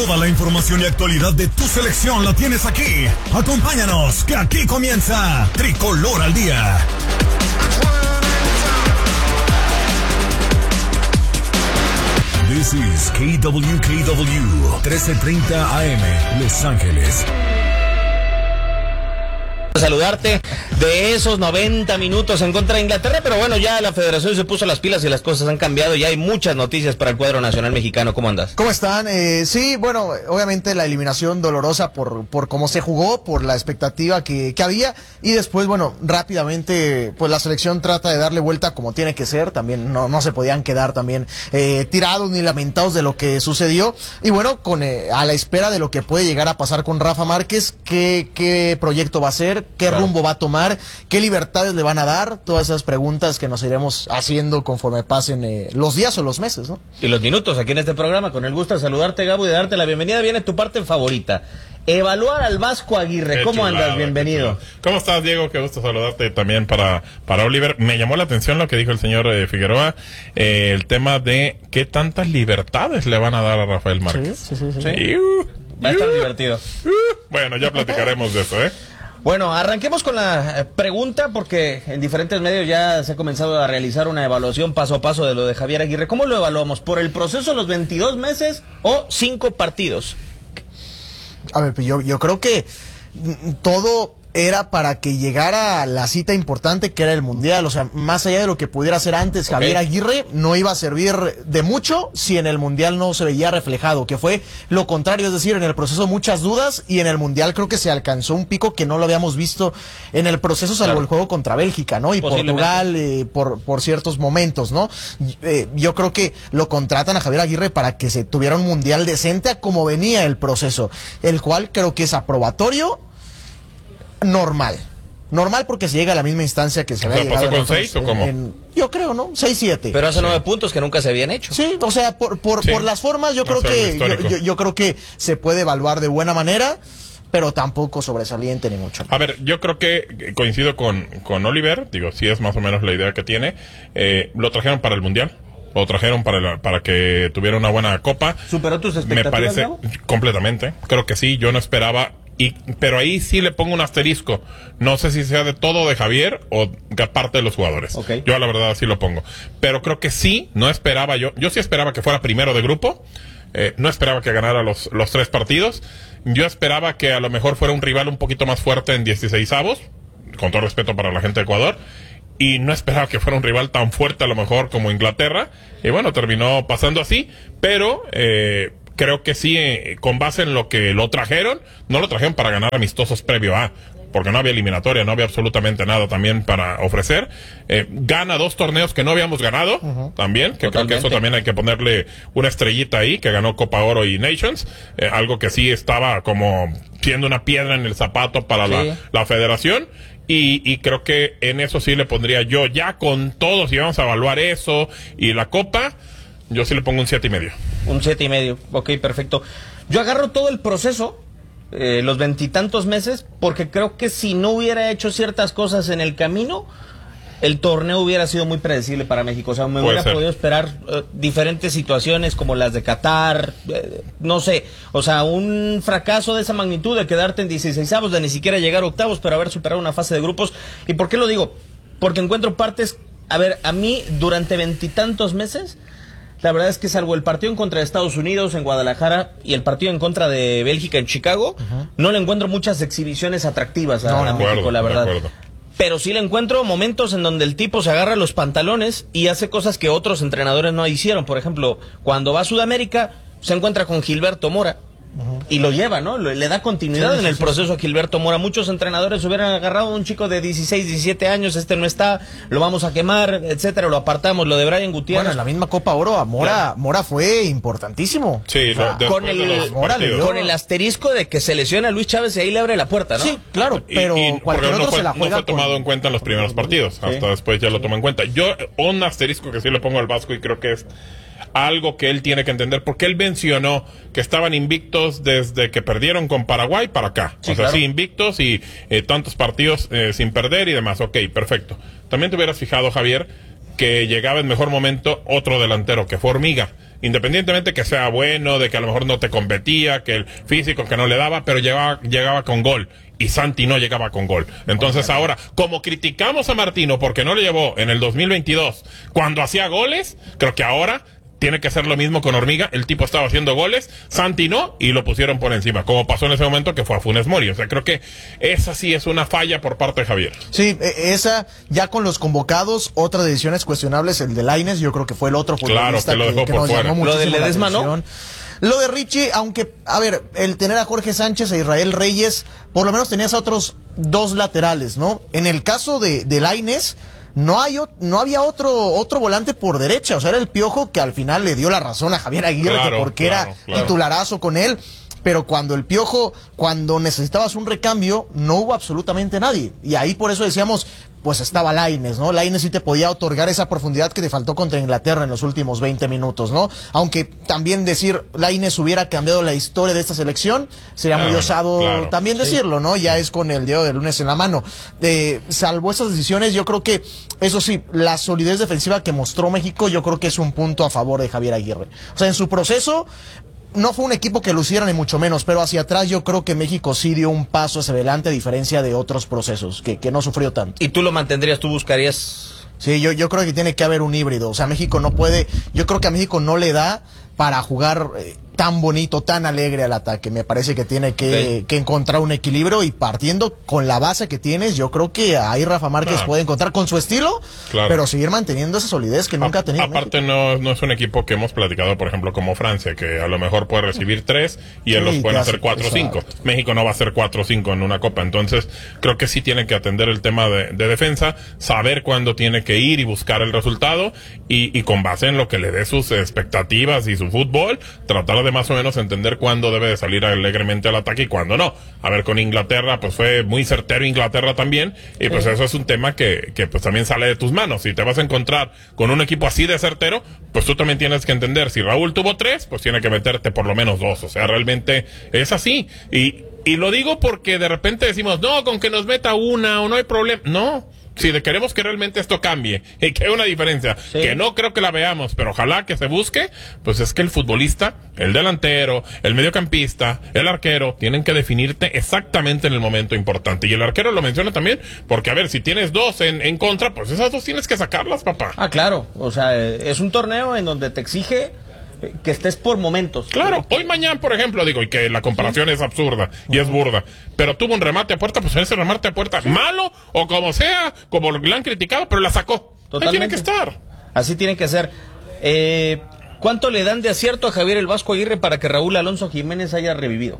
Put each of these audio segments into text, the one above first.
Toda la información y actualidad de tu selección la tienes aquí. Acompáñanos, que aquí comienza Tricolor al Día. This is KWKW 1330 AM, Los Ángeles. Saludarte de esos 90 minutos en contra de Inglaterra, pero bueno, ya la federación se puso las pilas y las cosas han cambiado, ya hay muchas noticias para el cuadro nacional mexicano. ¿Cómo andas? ¿Cómo están? Sí, bueno, obviamente la eliminación dolorosa por cómo se jugó, por la expectativa que había, y después, bueno, rápidamente, pues la selección trata de darle vuelta como tiene que ser, también no se podían quedar también tirados ni lamentados de lo que sucedió, y bueno, a la espera de lo que puede llegar a pasar con Rafa Márquez, qué proyecto va a ser, qué rumbo va a tomar, qué libertades le van a dar, todas esas preguntas que nos iremos haciendo conforme pasen los días o los meses, ¿no? Y los minutos aquí en este programa, con el gusto de saludarte, Gabo, y de darte la bienvenida. Viene tu parte favorita, evaluar al Vasco Aguirre. ¿Cómo andas? Bienvenido. ¿Cómo estás, Diego? Qué gusto saludarte también para Oliver. Me llamó la atención lo que dijo el señor Figueroa, el tema de qué tantas libertades le van a dar a Rafael Márquez. Sí. Va a estar divertido. Bueno, ya platicaremos de eso, ¿eh? Bueno, arranquemos con la pregunta, porque en diferentes medios ya se ha comenzado a realizar una evaluación paso a paso de lo de Javier Aguirre. ¿Cómo lo evaluamos? ¿Por el proceso de los 22 meses o 5 partidos? A ver, pues yo creo que todo era para que llegara a la cita importante que era el Mundial. O sea, más allá de lo que pudiera hacer antes Javier Aguirre, no iba a servir de mucho si en el Mundial no se veía reflejado, que fue lo contrario, es decir, en el proceso muchas dudas, y en el Mundial creo que se alcanzó un pico que no lo habíamos visto en el proceso, salvo el juego contra Bélgica, ¿no? Y Portugal por ciertos momentos, ¿no? Yo creo que lo contratan a Javier Aguirre para que se tuviera un Mundial decente a como venía el proceso, el cual creo que es aprobatorio. Normal porque se llega a la misma instancia que se había llegado. ¿Pasó con 6 o cómo? Yo creo, ¿no? 6-7. Pero hace 9 puntos que nunca se habían hecho. Sí, o sea, por las formas yo creo que yo creo que se puede evaluar de buena manera, pero tampoco sobresaliente ni mucho. A ver, yo creo que coincido con Oliver, digo, sí es más o menos la idea que tiene. Lo trajeron para el Mundial. Lo trajeron para que tuviera una buena copa. ¿Superó tus expectativas? Me parece, ¿no? Completamente. Creo que sí, yo no esperaba. Pero ahí sí le pongo un asterisco. No sé si sea de todo de Javier o de parte de los jugadores. Okay. Yo la verdad sí lo pongo. Pero creo que sí, no esperaba yo sí esperaba que fuera primero de grupo. No esperaba que ganara los 3 partidos. Yo esperaba que a lo mejor fuera un rival un poquito más fuerte en 16avos, con todo respeto para la gente de Ecuador. Y no esperaba que fuera un rival tan fuerte a lo mejor como Inglaterra. Y bueno, terminó pasando así. Pero creo que sí, con base en lo que lo trajeron, no lo trajeron para ganar amistosos previo a, porque no había eliminatoria, no había absolutamente nada también para ofrecer. Gana 2 torneos que no habíamos ganado, también, que creo que eso también hay que ponerle una estrellita ahí, que ganó Copa Oro y Nations, algo que sí estaba como siendo una piedra en el zapato para la federación. Y creo que en eso sí le pondría yo, ya con todo, si vamos a evaluar eso y la Copa, yo sí le pongo un 7.5. Un 7.5, ok, perfecto. Yo agarro todo el proceso, los 20 y tantos meses, porque creo que si no hubiera hecho ciertas cosas en el camino, el torneo hubiera sido muy predecible para México. O sea, me hubiera podido esperar diferentes situaciones como las de Qatar, no sé. O sea, un fracaso de esa magnitud de quedarte en 16avos, de ni siquiera llegar a octavos, pero haber superado una fase de grupos. ¿Y por qué lo digo? Porque encuentro partes. A ver, a mí, durante 20 y tantos meses, la verdad es que salvo el partido en contra de Estados Unidos en Guadalajara y el partido en contra de Bélgica en Chicago, no le encuentro muchas exhibiciones atractivas a México, la verdad. Pero sí le encuentro momentos en donde el tipo se agarra los pantalones y hace cosas que otros entrenadores no hicieron. Por ejemplo, cuando va a Sudamérica, se encuentra con Gilberto Mora. Y lo lleva, ¿no? Le da continuidad en el proceso a Gilberto Mora. Muchos entrenadores hubieran agarrado a un chico de 16, 17 años, no está, lo vamos a quemar, etcétera, lo apartamos. Lo de Brian Gutiérrez. Bueno, en la misma Copa Oro a Mora fue importantísimo. Sí, o sea, con el asterisco de que se lesiona a Luis Chávez y ahí le abre la puerta, ¿no? Sí, claro, pero cualquier otro se la juega. No fue tomado en cuenta en los primeros partidos, hasta después ya lo tomó en cuenta. Yo, un asterisco que sí le pongo al Vasco y creo que es algo que él tiene que entender, porque él mencionó que estaban invictos desde que perdieron con Paraguay para acá. Sí, o sea, sí, invictos y tantos partidos sin perder y demás. Ok, perfecto. También te hubieras fijado, Javier, que llegaba en mejor momento otro delantero, que fue Hormiga. Independientemente que sea bueno, de que a lo mejor no te competía, que el físico que no le daba, pero llegaba con gol. Y Santi no llegaba con gol. Entonces ahora, como criticamos a Martino porque no le llevó en el 2022 cuando hacía goles, creo que ahora tiene que hacer lo mismo con Hormiga. El tipo estaba haciendo goles, Santi no, y lo pusieron por encima, como pasó en ese momento que fue a Funes Mori. O sea, creo que esa sí es una falla por parte de Javier. Sí, esa, ya con los convocados, otras decisiones cuestionables, el de Lainez, yo creo que fue el otro futbolista que lo dejó que por nos fuera. llamó Lo de muchísimo la Ledesma, ¿no? atención. Lo de Richie, aunque, a ver, el tener a Jorge Sánchez e Israel Reyes, por lo menos tenías a otros dos laterales, ¿no? En el caso de Lainez, no había otro volante por derecha, o sea, era el Piojo que al final le dio la razón a Javier Aguirre, Claro, que porque era titularazo con él, pero cuando el Piojo, cuando necesitabas un recambio, no hubo absolutamente nadie, y ahí por eso decíamos, pues estaba Lainez, ¿no? Lainez sí te podía otorgar esa profundidad que te faltó contra Inglaterra en los últimos 20 minutos, ¿no? Aunque también decir Lainez hubiera cambiado la historia de esta selección, sería muy osado también decirlo, ¿no? Ya es con el dedo de lunes en la mano. Salvo esas decisiones, yo creo que, eso sí, la solidez defensiva que mostró México, yo creo que es un punto a favor de Javier Aguirre. O sea, en su proceso, no fue un equipo que luciera ni mucho menos, pero hacia atrás yo creo que México sí dio un paso hacia adelante a diferencia de otros procesos, que no sufrió tanto. ¿Y tú lo mantendrías, tú buscarías? Sí, yo creo que tiene que haber un híbrido, o sea, México no puede, yo creo que a México no le da para jugar tan bonito, tan alegre al ataque. Me parece que tiene que encontrar un equilibrio, y partiendo con la base que tienes, yo creo que ahí Rafa Márquez puede encontrar con su estilo, pero seguir manteniendo esa solidez que nunca ha tenido. Aparte no es un equipo que hemos platicado, por ejemplo, como Francia, que a lo mejor puede recibir 3 y él los puede hacer 4 o 5. México no va a hacer 4 o 5 en una copa, entonces creo que sí tiene que atender el tema de defensa, saber cuándo tiene que ir y buscar el resultado, y con base en lo que le dé sus expectativas y su fútbol, tratar de más o menos entender cuándo debe de salir alegremente al ataque y cuándo no. A ver, con Inglaterra, pues fue muy certero Inglaterra también, y pues eso es un tema que pues también sale de tus manos. Si te vas a encontrar con un equipo así de certero, pues tú también tienes que entender, si Raúl tuvo 3, pues tiene que meterte por lo menos 2, o sea, realmente es así, y lo digo porque de repente decimos, no, con que nos meta una o no hay problema, no. Si queremos que realmente esto cambie y que haya una diferencia, que no creo que la veamos, pero ojalá que se busque, pues es que el futbolista, el delantero, el mediocampista, el arquero, tienen que definirte exactamente en el momento importante. Y el arquero lo menciona también, porque a ver, si tienes 2 en contra, pues esas 2 tienes que sacarlas, papá. Ah, claro, o sea, es un torneo en donde te exige que estés por momentos. Claro, hoy mañana, por ejemplo, digo, y que la comparación es absurda y es burda, pero tuvo un remate a puerta, pues ese remate a puerta, malo o como sea, como le han criticado, pero la sacó. Totalmente. Ahí tiene que estar. Así tiene que ser. ¿Cuánto le dan de acierto a Javier el Vasco Aguirre para que Raúl Alonso Jiménez haya revivido?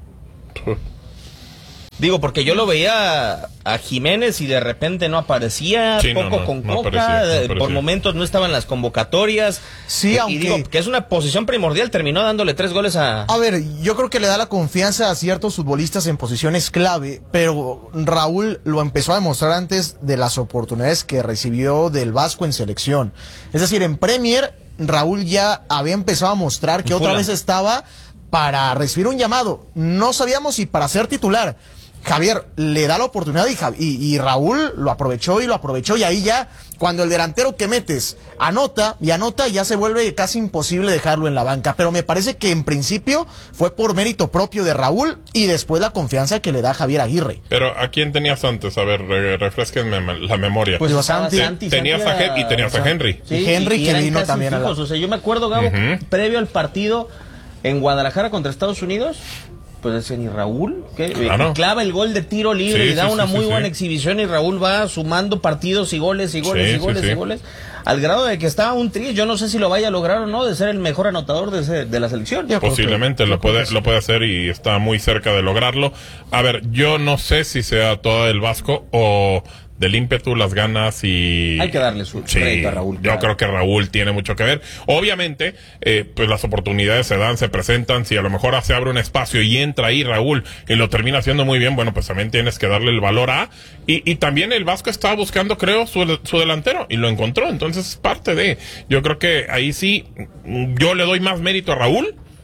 Digo, porque yo lo veía a Jiménez y de repente no aparecía, con Coca, aparecía. Por momentos no estaban las convocatorias. Sí, aunque... Y digo, que es una posición primordial, terminó dándole 3 goles a... A ver, yo creo que le da la confianza a ciertos futbolistas en posiciones clave, pero Raúl lo empezó a demostrar antes de las oportunidades que recibió del Vasco en selección. Es decir, en Premier, Raúl ya había empezado a mostrar que otra vez estaba para recibir un llamado. No sabíamos si para ser titular. Javier le da la oportunidad y Raúl lo aprovechó, y ahí ya, cuando el delantero que metes anota, ya se vuelve casi imposible dejarlo en la banca. Pero me parece que en principio fue por mérito propio de Raúl y después la confianza que le da Javier Aguirre. Pero ¿a quién tenías antes? A ver, refresquenme la memoria. Pues Santi. Tenías a Henry. Sí, y Henry que vino también fijos. O sea, yo me acuerdo, Gabo, previo al partido en Guadalajara contra Estados Unidos, pues decían, ¿y Raúl? ¿Qué? Clava el gol de tiro libre y da una muy buena exhibición, y Raúl va sumando partidos y goles y goles y goles, al grado de que estaba un tri. Yo no sé si lo vaya a lograr o no, de ser el mejor anotador de la selección. Posiblemente lo puede hacer y está muy cerca de lograrlo. A ver, yo no sé si sea todo el Vasco o del ímpetu, las ganas y... Hay que darle su crédito a Raúl. Yo creo que Raúl tiene mucho que ver. Obviamente, pues las oportunidades se dan, se presentan. Si a lo mejor se abre un espacio y entra ahí Raúl y lo termina haciendo muy bien, bueno, pues también tienes que darle el valor a... Y también el Vasco estaba buscando, creo, su delantero y lo encontró. Entonces, parte de... Yo creo que ahí sí, yo le doy más mérito a Raúl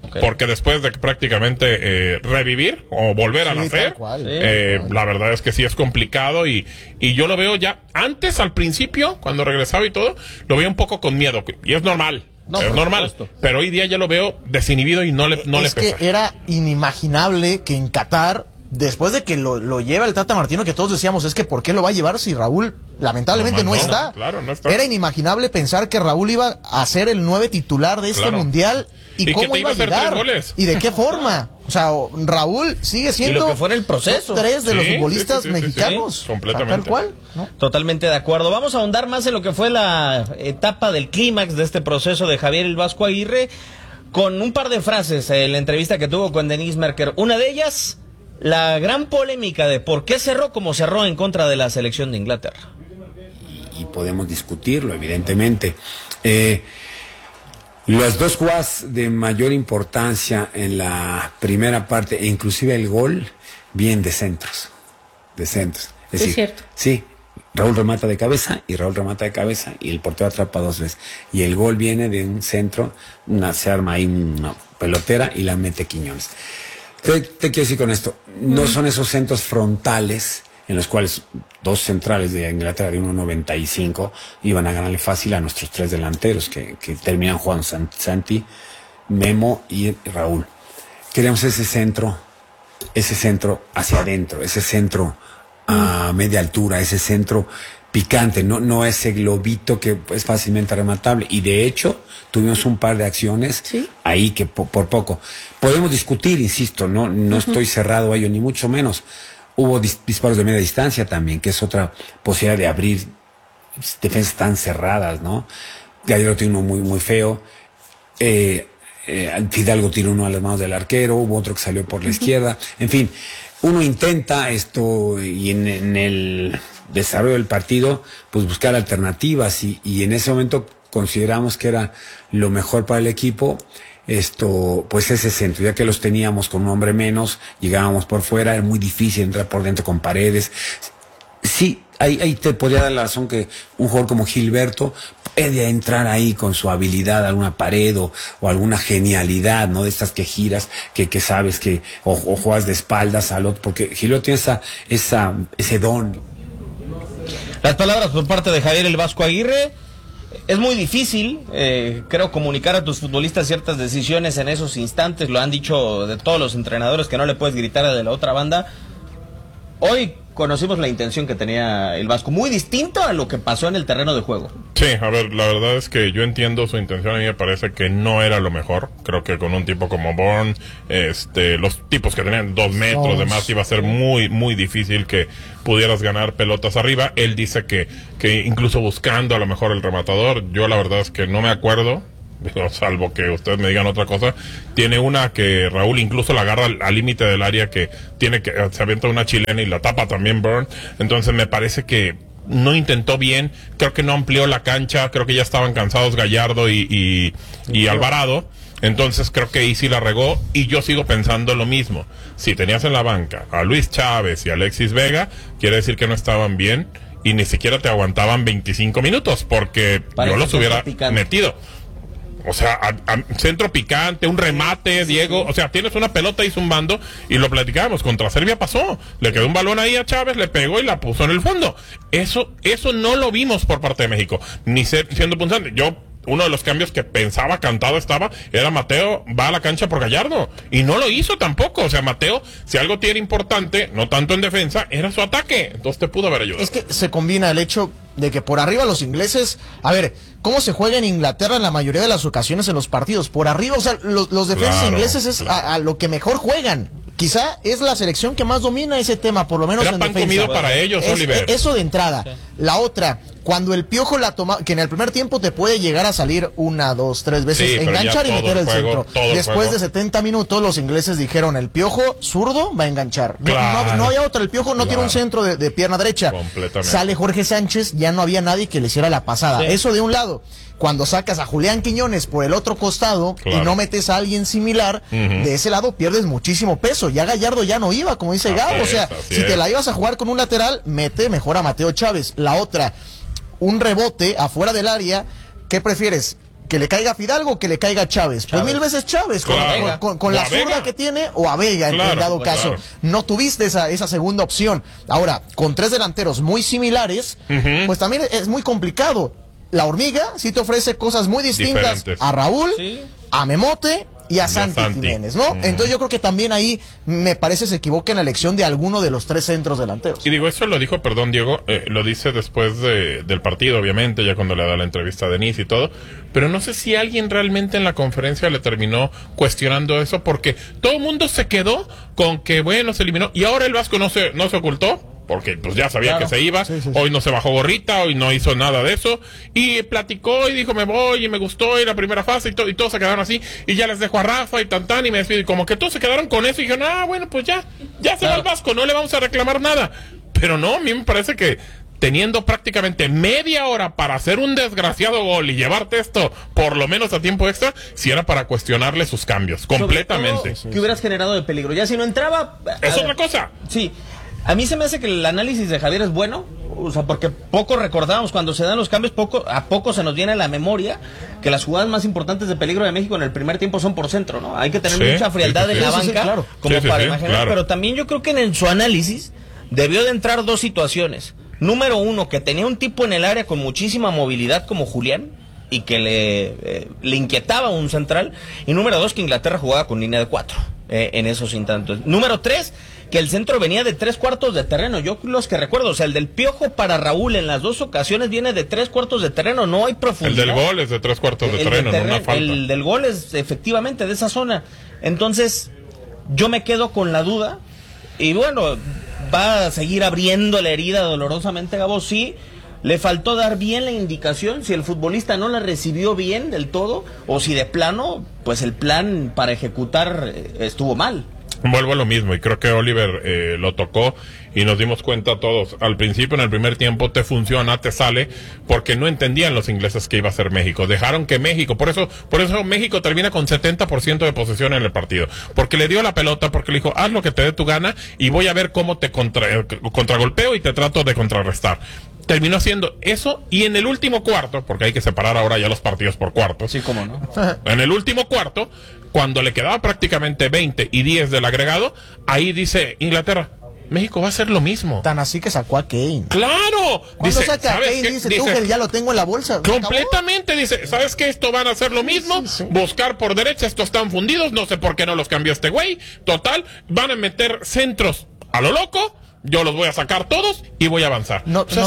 Okay. Porque después de prácticamente revivir o volver a nacer, la verdad es que sí es complicado y yo lo veo ya antes, al principio, cuando regresaba y todo, lo veía un poco con miedo, y es normal. No, es normal, pero hoy día ya lo veo desinhibido y no le pesa. Es que era inimaginable que en Qatar, después de que lo lleva el Tata Martino, que todos decíamos, es que ¿por qué lo va a llevar si Raúl lamentablemente no está? Claro, no está. Era inimaginable pensar que Raúl iba a ser el 9 titular de este mundial y cómo iba a llegar y de qué forma. O sea, Raúl sigue siendo y lo que fue en el proceso. 3 de los futbolistas mexicanos. Completamente. Tal cual, ¿no? Totalmente de acuerdo. Vamos a ahondar más en lo que fue la etapa del clímax de este proceso de Javier el Vasco Aguirre con un par de frases en la entrevista que tuvo con Denise Merker. Una de ellas, la gran polémica de por qué cerró como cerró en contra de la selección de Inglaterra. Y podemos discutirlo, evidentemente. Las dos jugadas de mayor importancia en la primera parte, e inclusive el gol, vienen de centros. Es decir, cierto. Sí, Raúl remata de cabeza y el portero atrapa 2 veces. Y el gol viene de un centro, se arma ahí una pelotera y la mete Quiñones. ¿Qué quiero decir con esto? No son esos centros frontales en los cuales 2 centrales de Inglaterra de 1.95 iban a ganarle fácil a nuestros 3 delanteros que terminan jugando Santi, Memo y Raúl. Queremos ese centro hacia adentro, ese centro a media altura, ese centro picante, no ese globito que es fácilmente rematable. Y de hecho tuvimos un par de acciones ahí que por poco. Podemos discutir, insisto, no estoy cerrado a ello, ni mucho menos. Hubo disparos de media distancia también, que es otra posibilidad de abrir defensas tan cerradas, ¿no? Gallardo tiene uno muy, muy feo. Fidalgo tiró uno a las manos del arquero, hubo otro que salió por la izquierda. En fin, uno intenta esto y en el desarrollo del partido, pues buscar alternativas y en ese momento consideramos que era lo mejor para el equipo. Pues ese centro, ya que los teníamos con un hombre menos, llegábamos por fuera, era muy difícil entrar por dentro con Paredes. Sí, ahí te podría dar la razón que un jugador como Gilberto puede entrar ahí con su habilidad, alguna pared o alguna genialidad, ¿no? De estas que giras, que sabes que, o juegas de espaldas al otro, porque Gilberto tiene ese don. Las palabras por parte de Javier el Vasco Aguirre. Es muy difícil, creo, comunicar a tus futbolistas ciertas decisiones en esos instantes. Lo han dicho de todos los entrenadores, que no le puedes gritar a de la otra banda. Hoy conocimos la intención que tenía el Vasco, muy distinto a lo que pasó en el terreno de juego. Sí, a ver, la verdad es que yo entiendo su intención. A mí me parece que no era lo mejor. Creo que con un tipo como Bourne, los tipos que tenían 2 metros de más, iba a ser muy, muy difícil que pudieras ganar pelotas arriba. Él dice que incluso buscando a lo mejor el rematador, yo la verdad es que no me acuerdo, salvo que ustedes me digan otra cosa. Tiene una que Raúl incluso la agarra al límite del área, que se avienta una chilena y la tapa también Bourne. Entonces me parece que no intentó bien, creo que no amplió la cancha, creo que ya estaban cansados Gallardo y Alvarado. Entonces creo que ahí sí la regó, y yo sigo pensando lo mismo. Si tenías en la banca a Luis Chávez y Alexis Vega, quiere decir que no estaban bien y ni siquiera te aguantaban 25 minutos, porque yo los hubiera metido. O sea, centro picante, un remate, Diego. O sea, tienes una pelota y zumbando, y lo platicábamos, contra Serbia pasó. Le quedó un balón ahí a Chávez, le pegó y la puso en el fondo. Eso no lo vimos por parte de México, ni siendo punzante. Uno de los cambios que pensaba cantado era Mateo va a la cancha por Gallardo, y no lo hizo tampoco. O sea, Mateo, si algo tiene importante, no tanto en defensa, era su ataque, entonces te pudo haber ayudado. Es que se combina el hecho de que por arriba los ingleses, a ver, ¿cómo se juega en Inglaterra en la mayoría de las ocasiones en los partidos? Por arriba, o sea, los defensas ingleses es a lo que mejor juegan. Quizá es la selección que más domina ese tema, por lo menos era en pan defensa. Comido para ellos, Oliver. Eso de entrada. Sí. La otra, cuando el Piojo la toma, que en el primer tiempo te puede llegar a salir 1, 2, 3 veces, enganchar y meter el centro. Después de 70 minutos, los ingleses dijeron, el Piojo zurdo va a enganchar. Claro. No había otra, el Piojo no tiene un centro de pierna derecha. Sale Jorge Sánchez, ya no había nadie que le hiciera la pasada. Sí. Eso de un lado. Cuando sacas a Julián Quiñones por el otro costado y no metes a alguien similar, de ese lado pierdes muchísimo peso. Ya Gallardo ya no iba, como dice Gabo. O sea, si te la ibas a jugar con un lateral, mete mejor a Mateo Chávez. La otra, un rebote afuera del área. ¿Qué prefieres? que le caiga Fidalgo, que le caiga Chávez. Pues 1000 veces Chávez, Claro. con la zurda que tiene, o a Vega, en dado caso. Claro. No tuviste esa segunda opción. Ahora, con 3 delanteros muy similares, pues también es muy complicado. La Hormiga sí te ofrece cosas muy distintas Diferentes. a Raúl, Sí. a Memote y a Santi Jiménez, ¿no? Entonces yo creo que también ahí me parece se equivoca en la elección de alguno de los 3 centros delanteros. Y digo, eso lo dijo, perdón Diego, lo dice después del partido, obviamente, ya cuando le da la entrevista a Denise y todo, pero no sé si alguien realmente en la conferencia le terminó cuestionando eso, porque todo el mundo se quedó con que, bueno, se eliminó, y ahora el Vasco no se ocultó, porque pues ya sabía que se iba, hoy no se bajó gorrita, hoy no hizo nada de eso, y platicó y dijo me voy y me gustó y la primera fase y todos se quedaron así, y ya les dejo a Rafa y Tantán y me despido, y como que todos se quedaron con eso y dijeron, bueno, pues ya se va el Vasco, no le vamos a reclamar nada, pero no, a mí me parece que teniendo prácticamente media hora para hacer un desgraciado gol y llevarte esto por lo menos a tiempo extra, si era para cuestionarle sus cambios, completamente. ¿Qué hubieras generado de peligro? Ya si no entraba... Es otra cosa. Sí. A mí se me hace que el análisis de Javier es bueno, o sea, porque poco recordamos cuando se dan los cambios, a poco se nos viene a la memoria que las jugadas más importantes de peligro de México en el primer tiempo son por centro, ¿no? Hay que tener mucha frialdad en la banca, claro. como para imaginar, pero también yo creo que en su análisis debió de entrar 2 situaciones. Número 1, que tenía un tipo en el área con muchísima movilidad como Julián, y que le inquietaba un central, y número 2, que Inglaterra jugaba con línea de 4 en esos instantes. Número 3, que el centro venía de 3/4 de terreno. Yo los que recuerdo, o sea, el del Piojo para Raúl en las 2 ocasiones viene de 3/4 de terreno, no hay profundidad. El del gol es de 3/4 de terreno, no una falta. El del gol es efectivamente de esa zona. Entonces, yo me quedo con la duda, y bueno, va a seguir abriendo la herida dolorosamente, Gabo, sí. Le faltó dar bien la indicación, si el futbolista no la recibió bien del todo, o si de plano, pues el plan para ejecutar estuvo mal. Vuelvo a lo mismo, y creo que Oliver lo tocó y nos dimos cuenta todos. Al principio, en el primer tiempo, te funciona, te sale, porque no entendían los ingleses que iba a ser México. Dejaron que México, por eso México termina con 70% de posesión en el partido. Porque le dio la pelota, porque le dijo, haz lo que te dé tu gana y voy a ver cómo te contragolpeo y te trato de contrarrestar. Terminó haciendo eso, y en el último cuarto, porque hay que separar ahora ya los partidos por cuartos. Sí, cómo no. En el último cuarto, cuando le quedaba prácticamente 20 y 10 del agregado, ahí dice Inglaterra, México va a hacer lo mismo. Tan así que sacó a Kane. ¡Claro! Cuando saca a Kane, dice Tuchel, ya lo tengo en la bolsa. Completamente, dice, ¿sabes qué? Esto van a hacer lo mismo, buscar por derecha, estos están fundidos, no sé por qué no los cambió este güey, total, van a meter centros a lo loco, yo los voy a sacar todos y voy a avanzar.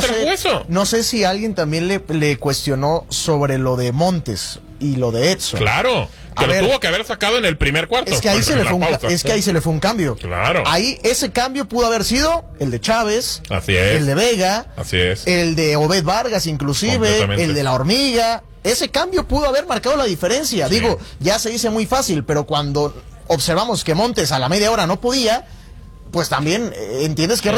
No sé si alguien también le cuestionó sobre lo de Montes y lo de Edson. Claro, que lo tuvo que haber sacado en el primer cuarto. Es que ahí se le fue un cambio. Claro. Ahí ese cambio pudo haber sido el de Chávez, así es, el de Vega, así es, el de Obed Vargas inclusive, el de la Hormiga. Ese cambio pudo haber marcado la diferencia. Sí. Digo, ya se dice muy fácil, pero cuando observamos que Montes a la media hora no podía, pues también entiendes que